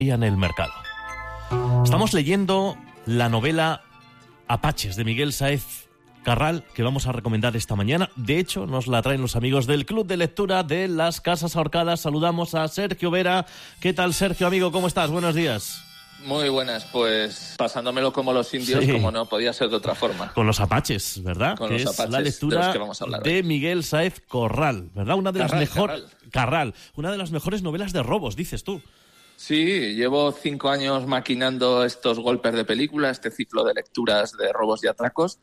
en el mercado. Estamos leyendo la novela Apaches de Miguel Sáez Carral, que vamos a recomendar esta mañana. De hecho, nos la traen los amigos del Club de Lectura de las Casas Ahorcadas. Saludamos a Sergio Vera. ¿Qué tal, Sergio, amigo? ¿Cómo estás? Buenos días. Muy buenas, pues pasándomelo como los indios, sí. Como no podía ser de otra forma. Con los Apaches, ¿verdad? Con que los es Apaches, la lectura de Miguel Sáez Carral, ¿verdad? Una de las mejores... Carral, una de las mejores novelas de robos, dices tú. Sí, llevo 5 años maquinando estos golpes de película, este ciclo de lecturas de robos y atracos,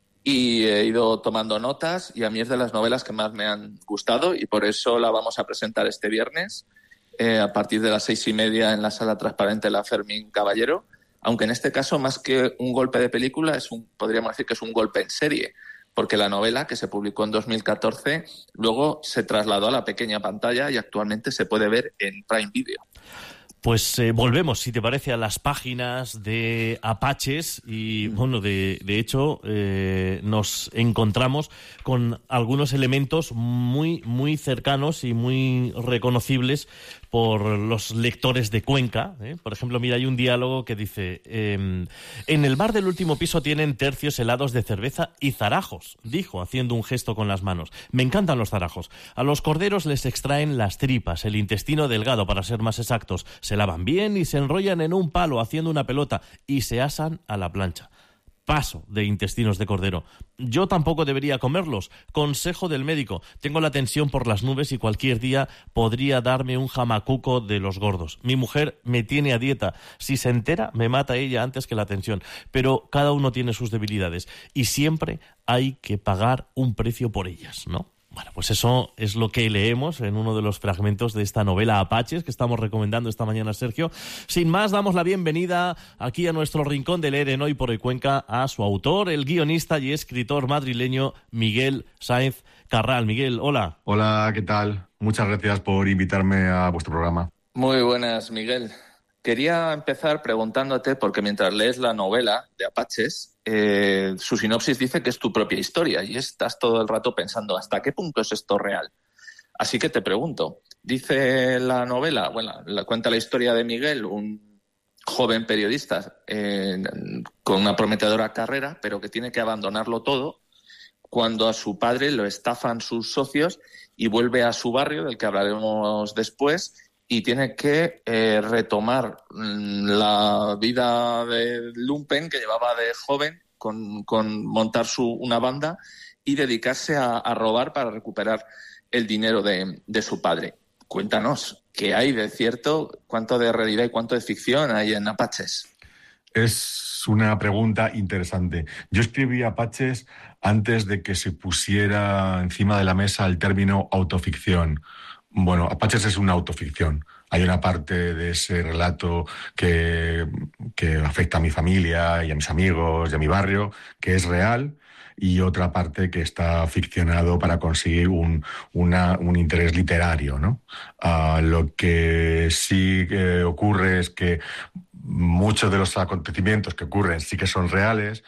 y he ido tomando notas, y a mí es de las novelas que más me han gustado, y por eso la vamos a presentar este viernes, a partir de las 6:30 en la Sala Transparente La Fermín Caballero, aunque en este caso, más que un golpe de película, podríamos decir que es un golpe en serie, porque la novela, que se publicó en 2014, luego se trasladó a la pequeña pantalla y actualmente se puede ver en Prime Video. Pues volvemos, si te parece, a las páginas de Apaches y, bueno, de hecho, nos encontramos con algunos elementos muy, muy cercanos y muy reconocibles por los lectores de Cuenca. Por ejemplo, mira, hay un diálogo que dice: en el bar del último piso tienen tercios helados de cerveza y zarajos, dijo, haciendo un gesto con las manos. Me encantan los zarajos. A los corderos les extraen las tripas, el intestino delgado, para ser más exactos. Se lavan bien y se enrollan en un palo haciendo una pelota y se asan a la plancha. Paso de intestinos de cordero. Yo tampoco debería comerlos. Consejo del médico. Tengo la tensión por las nubes y cualquier día podría darme un jamacuco de los gordos. Mi mujer me tiene a dieta. Si se entera, me mata ella antes que la tensión. Pero cada uno tiene sus debilidades y siempre hay que pagar un precio por ellas, ¿no? Bueno, pues eso es lo que leemos en uno de los fragmentos de esta novela Apaches que estamos recomendando esta mañana, Sergio. Sin más, damos la bienvenida aquí a nuestro rincón de leer en Hoy por Hoy Cuenca a su autor, el guionista y escritor madrileño Miguel Sáez Carral. Miguel, hola. Hola, ¿qué tal? Muchas gracias por invitarme a vuestro programa. Muy buenas, Miguel. Quería empezar preguntándote, porque mientras lees la novela de Apaches, su sinopsis dice que es tu propia historia y estás todo el rato pensando ¿hasta qué punto es esto real? Así que te pregunto, dice la novela, cuenta la historia de Miguel, un joven periodista con una prometedora carrera, pero que tiene que abandonarlo todo cuando a su padre lo estafan sus socios y vuelve a su barrio, del que hablaremos después, y tiene que retomar la vida de lumpen que llevaba de joven con montar una banda y dedicarse a robar para recuperar el dinero de su padre. Cuéntanos, ¿qué hay de cierto? ¿Cuánto de realidad y cuánto de ficción hay en Apaches? Es una pregunta interesante. Yo escribí Apaches antes de que se pusiera encima de la mesa el término autoficción. Bueno, Apaches es una autoficción. Hay una parte de ese relato que afecta a mi familia y a mis amigos y a mi barrio, que es real, y otra parte que está ficcionado para conseguir un interés literario, ¿no? Lo que sí ocurre es que muchos de los acontecimientos que ocurren sí que son reales,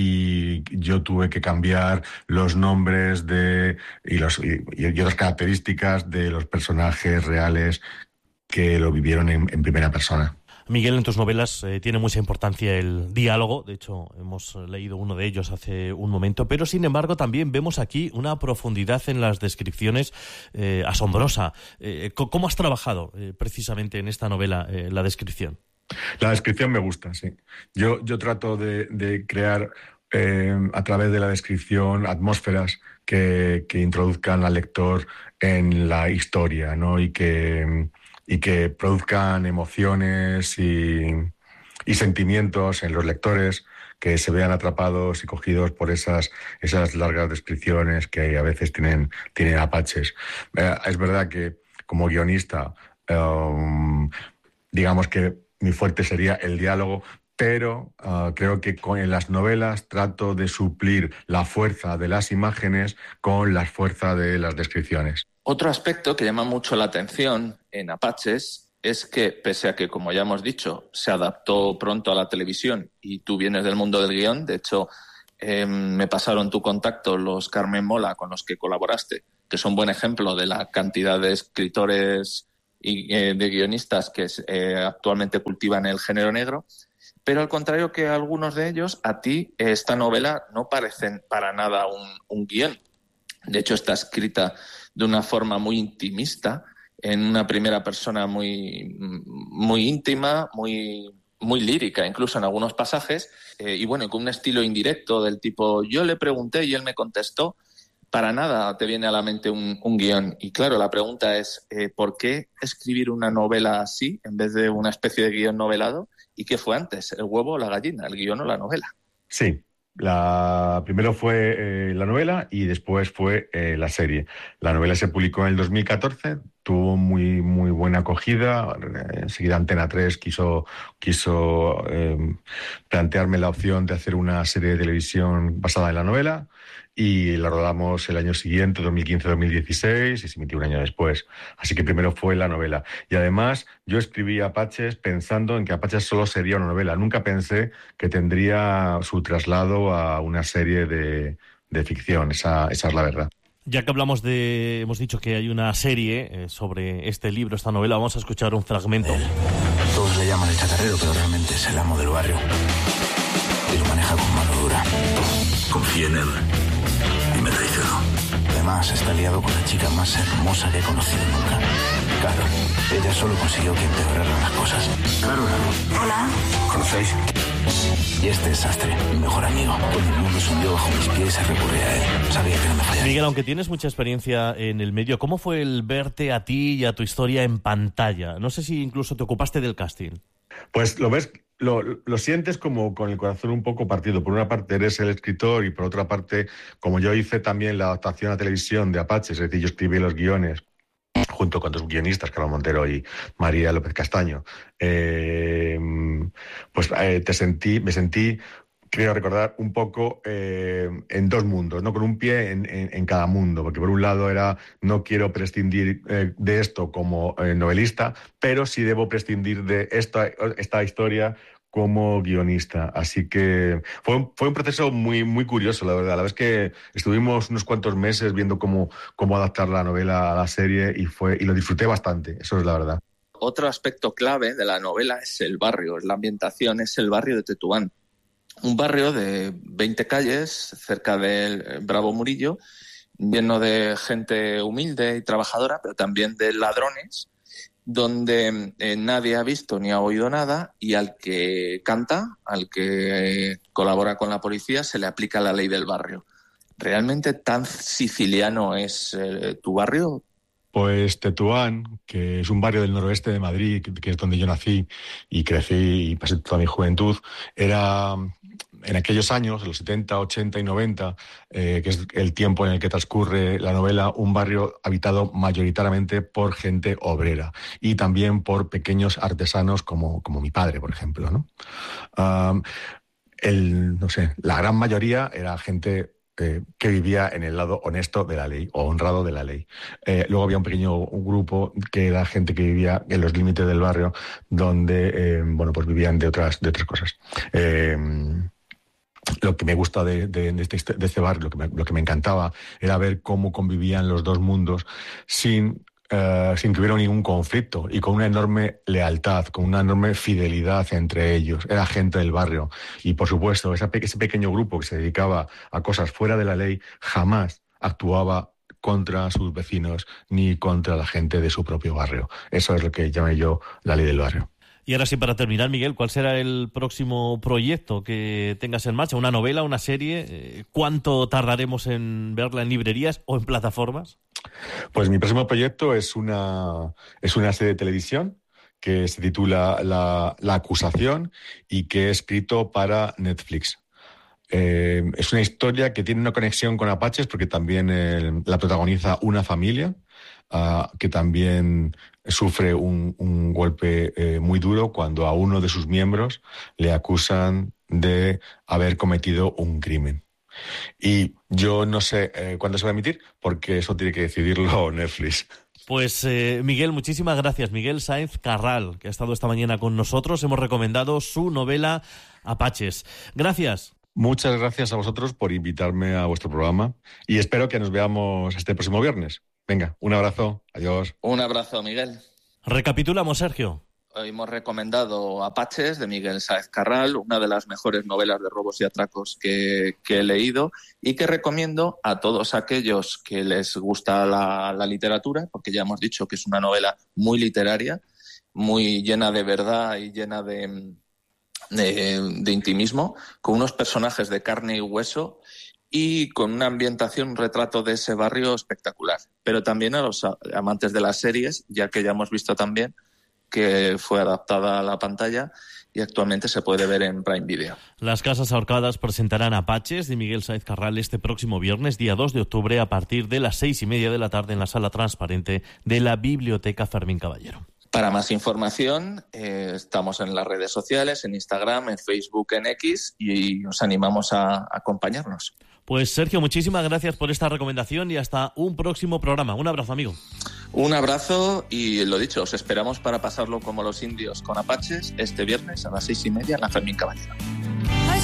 y yo tuve que cambiar los nombres y otras características de los personajes reales que lo vivieron en primera persona. Miguel, en tus novelas tiene mucha importancia el diálogo. De hecho, hemos leído uno de ellos hace un momento, pero sin embargo también vemos aquí una profundidad en las descripciones asombrosa. ¿Cómo has trabajado precisamente en esta novela la descripción? La descripción me gusta, sí. Yo trato de crear a través de la descripción atmósferas que introduzcan al lector en la historia, ¿no? Y que produzcan emociones y sentimientos en los lectores, que se vean atrapados y cogidos por esas largas descripciones que a veces tienen Apaches. Es verdad que como guionista, digamos que mi fuerte sería el diálogo, pero creo que en las novelas trato de suplir la fuerza de las imágenes con la fuerza de las descripciones. Otro aspecto que llama mucho la atención en Apaches es que, pese a que, como ya hemos dicho, se adaptó pronto a la televisión y tú vienes del mundo del guión, de hecho, me pasaron tu contacto los Carmen Mola con los que colaboraste, que son buen ejemplo de la cantidad de escritores y de guionistas que actualmente cultivan el género negro. Pero al contrario que algunos de ellos, a ti esta novela no parece para nada un guión. De hecho, está escrita de una forma muy intimista, en una primera persona muy, muy íntima, muy lírica, incluso en algunos pasajes, y bueno, con un estilo indirecto del tipo, yo le pregunté y él me contestó. Para nada te viene a la mente un guión. Y claro, la pregunta es, ¿por qué escribir una novela así en vez de una especie de guión novelado? ¿Y qué fue antes, el huevo o la gallina, el guión o la novela? Sí. Primero fue la novela y después fue la serie. La novela se publicó en el 2014, tuvo muy, muy buena acogida. Enseguida Antena 3 quiso plantearme la opción de hacer una serie de televisión basada en la novela y la rodamos el año siguiente, 2015-2016, y se emitió un año después. Así que primero fue la novela. Y además yo escribí Apaches pensando en que Apaches solo sería una novela. Nunca pensé que tendría su traslado a una serie de ficción. Esa es la verdad. Ya que hemos dicho que hay una serie sobre este libro, esta novela, vamos a escuchar un fragmento. Todos le llaman el chatarrero, pero realmente es el amo del barrio. Y lo maneja con mano dura. Confié en él y me traicionó. Además, está liado con la chica más hermosa que he conocido nunca. Carol. Ella solo consiguió que empeoraran las cosas. Carol. Hola. ¿Conocéis? Y este desastre, mi mejor amigo. Cuando el mundo se hundió bajo mis pies, se recurría a él. Sabía que no me fallaría. Miguel, aunque tienes mucha experiencia en el medio, ¿cómo fue el verte a ti y a tu historia en pantalla? No sé si incluso te ocupaste del casting. Pues lo ves, lo sientes como con el corazón un poco partido. Por una parte eres el escritor y por otra parte, como yo hice también la adaptación a televisión de Apaches, es decir, yo escribí los guiones junto con dos guionistas, Carlos Montero y María López Castaño, me sentí, creo recordar, un poco en dos mundos, ¿no? Con un pie en cada mundo, porque por un lado no quiero prescindir de esto como novelista, pero sí debo prescindir de esta historia como guionista. Así que fue un proceso muy, muy curioso, la verdad. La vez que estuvimos unos cuantos meses viendo cómo adaptar la novela a la serie y lo disfruté bastante, eso es la verdad. Otro aspecto clave de la novela es el barrio, es la ambientación, es el barrio de Tetuán. Un barrio de 20 calles cerca del Bravo Murillo, lleno de gente humilde y trabajadora, pero también de ladrones, donde nadie ha visto ni ha oído nada y al que canta, al que colabora con la policía, se le aplica la ley del barrio. ¿Realmente tan siciliano es tu barrio? Pues Tetuán, que es un barrio del noroeste de Madrid, que es donde yo nací y crecí y pasé toda mi juventud, era en aquellos años, los 70, 80 y 90, que es el tiempo en el que transcurre la novela, un barrio habitado mayoritariamente por gente obrera y también por pequeños artesanos como mi padre, por ejemplo, ¿no? La gran mayoría era gente que vivía en el lado honesto de la ley o honrado de la ley. Luego había un grupo que era gente que vivía en los límites del barrio donde pues vivían de otras cosas. Lo que me gusta de este barrio, lo que me encantaba, era ver cómo convivían los dos mundos sin que hubiera ningún conflicto y con una enorme lealtad, con una enorme fidelidad entre ellos. Era gente del barrio. Y, por supuesto, ese pequeño grupo que se dedicaba a cosas fuera de la ley jamás actuaba contra sus vecinos ni contra la gente de su propio barrio. Eso es lo que llamé yo la ley del barrio. Y ahora sí, para terminar, Miguel, ¿cuál será el próximo proyecto que tengas en marcha? ¿Una novela, una serie? ¿Cuánto tardaremos en verla en librerías o en plataformas? Pues mi próximo proyecto es una serie de televisión que se titula La Acusación y que he escrito para Netflix. Es una historia que tiene una conexión con Apaches porque también la protagoniza una familia que también sufre un golpe muy duro cuando a uno de sus miembros le acusan de haber cometido un crimen. Y yo no sé cuándo se va a emitir porque eso tiene que decidirlo Netflix. Pues Miguel, muchísimas gracias. Miguel Sáenz Carral, que ha estado esta mañana con nosotros. Hemos recomendado su novela Apaches. Gracias. Muchas gracias a vosotros por invitarme a vuestro programa y espero que nos veamos este próximo viernes. Venga, un abrazo. Adiós. Un abrazo, Miguel. Recapitulamos, Sergio. Hemos recomendado Apaches, de Miguel Sáez Carral, una de las mejores novelas de robos y atracos que he leído, y que recomiendo a todos aquellos que les gusta la literatura, porque ya hemos dicho que es una novela muy literaria, muy llena de verdad y llena de intimismo, con unos personajes de carne y hueso y con una ambientación, un retrato de ese barrio espectacular. Pero también a los amantes de las series, ya que ya hemos visto también que fue adaptada a la pantalla y actualmente se puede ver en Prime Video. Las Casas Ahorcadas presentarán Apaches, de Miguel Sáez Carral, este próximo viernes, día 2 de octubre, a partir de las 6:30 de la tarde en la Sala Transparente de la Biblioteca Fermín Caballero. Para más información, estamos en las redes sociales, en Instagram, en Facebook, en X, y os animamos a acompañarnos. Pues Sergio, muchísimas gracias por esta recomendación y hasta un próximo programa. Un abrazo, amigo. Un abrazo y lo dicho, os esperamos para pasarlo como los indios con Apaches este viernes a las 6:30 en la Fermín Caballero.